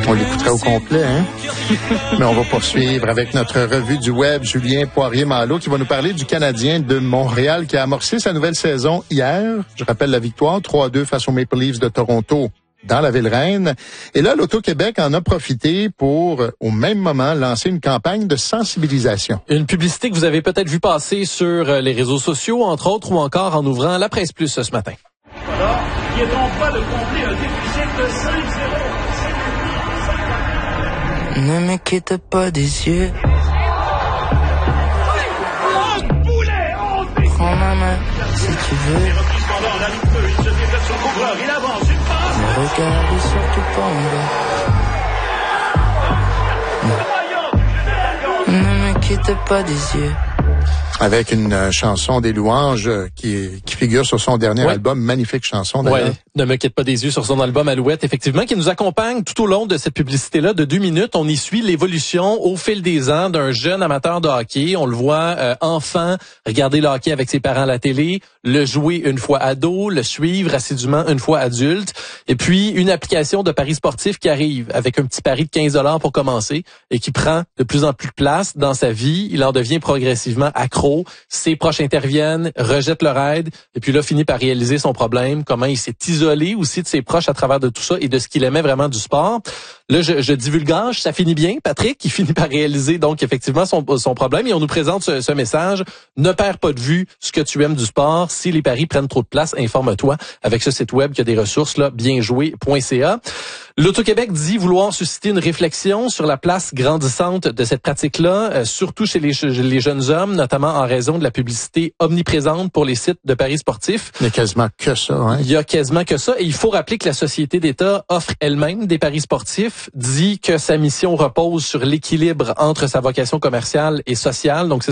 On l'écouterait au complet, hein? Mais on va poursuivre avec notre revue du web, Julien Poirier-Malo, qui va nous parler du Canadien de Montréal qui a amorcé sa nouvelle saison hier. Je rappelle la victoire, 3-2 face aux Maple Leafs de Toronto dans la Ville-Reine. Et là, l'Auto-Québec en a profité pour, au même moment, lancer une campagne de sensibilisation. Une publicité que vous avez peut-être vu passer sur les réseaux sociaux, entre autres, ou encore en ouvrant La Presse Plus ce matin. Alors, il est en train de combler un déficit de 5-0. Ne me quitte pas des yeux. Prends ma main, si tu veux. Il se déplace sur le couvreur, il avance, une passe. Ne regarde surtout pas en bas. Ne me quitte pas des yeux. Avec une chanson des louanges qui figure sur son dernier album. Magnifique chanson, d'ailleurs. Ouais, Ne me quitte pas des yeux sur son album Alouette, effectivement, qui nous accompagne tout au long de cette publicité-là de 2 minutes. On y suit l'évolution au fil des ans d'un jeune amateur de hockey. On le voit enfant regarder le hockey avec ses parents à la télé, le jouer une fois ado, le suivre assidûment une fois adulte. Et puis, une application de paris sportifs qui arrive avec un petit pari de 15 $ pour commencer et qui prend de plus en plus de place dans sa vie. Il en devient progressivement accro. Ses proches interviennent, rejettent leur aide, et puis là, finit par réaliser son problème, comment il s'est isolé aussi de ses proches à travers de tout ça et de ce qu'il aimait vraiment du sport. Là, je divulgage, ça finit bien, Patrick, qui finit par réaliser donc effectivement son problème, et on nous présente ce message: ne perds pas de vue ce que tu aimes du sport. Si les paris prennent trop de place, informe-toi avec ce site web qui a des ressources, là, bienjouer.ca. L'Auto-Québec dit vouloir susciter une réflexion sur la place grandissante de cette pratique-là, surtout chez les jeunes hommes, notamment en raison de la publicité omniprésente pour les sites de paris sportifs. Il y a quasiment que ça, hein? Il y a quasiment que ça. Et il faut rappeler que la Société d'État offre elle-même des paris sportifs, dit que sa mission repose sur l'équilibre entre sa vocation commerciale et sociale. Donc, c'est